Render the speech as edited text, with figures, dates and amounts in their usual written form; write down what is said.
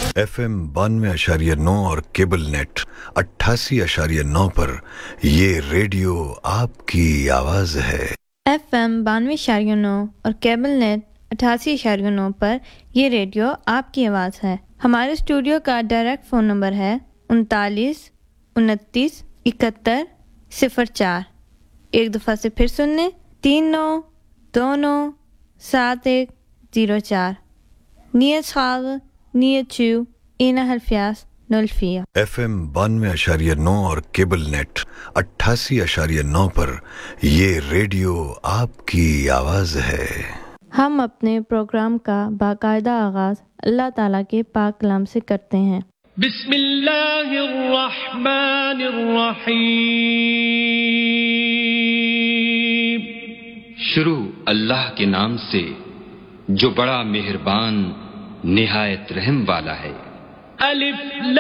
FM 92.9 और cable net 88.9 पर ये रेडियो आपकी आवाज है। FM 92.9 और केबल नेट 88.9 पर ये रेडियो आपकी आवाज़ है। हमारे स्टूडियो का डायरेक्ट फ़ोन नंबर है 39 29 71 04। एक दफ़ा से फिर सुन लें 39 29 71 04। Niet schade, niet chu, 7104। FM 92.9 और केबल नेट 88.9 पर ये रेडियो आपकी आवाज है। हम अपने प्रोग्राम का बाकायदा आगाज अल्लाह ताला के पाक कलाम से करते हैं। बिस्मिल्लाहिर रहमानिर रहीम। शुरू अल्लाह के नाम से जो बड़ा मेहरबान निहायत रहम वाला है। अलिफ